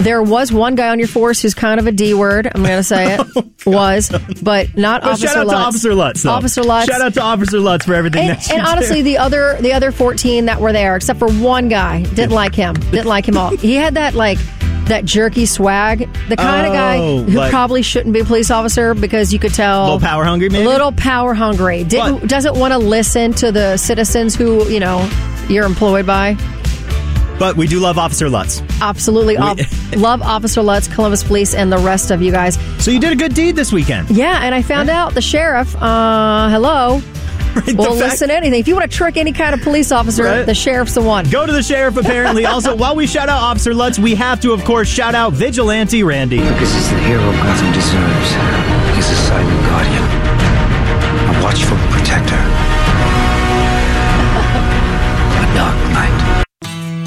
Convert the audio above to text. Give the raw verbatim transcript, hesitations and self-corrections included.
there was one guy on your force who's kind of a D word. I'm going to say it. Oh, was, but not well, Officer shout out Lutz. to Officer Lutz, though. Officer Lutz. Shout out to Officer Lutz for everything And, that you and honestly, do. the other the other fourteen that were there, except for one guy, didn't like him. Didn't like him all. He had that like that jerky swag, the kind oh, of guy who like, probably shouldn't be a police officer because you could tell a little power hungry, maybe. A little power hungry. Didn't What? doesn't want to listen to the citizens who you know you're employed by. But we do love Officer Lutz. Absolutely. Op- love Officer Lutz, Columbus Police, and the rest of you guys. So you did a good deed this weekend. Yeah, and I found right. out the sheriff, uh, hello, Right, will fact- listen to anything. If you want to trick any kind of police officer, Right. the sheriff's the one. Go to the sheriff, apparently. Also, while we shout out Officer Lutz, we have to, of course, shout out Vigilante Randy. Because he's the hero Gotham deserves. He's a silent guardian. A watchful protector.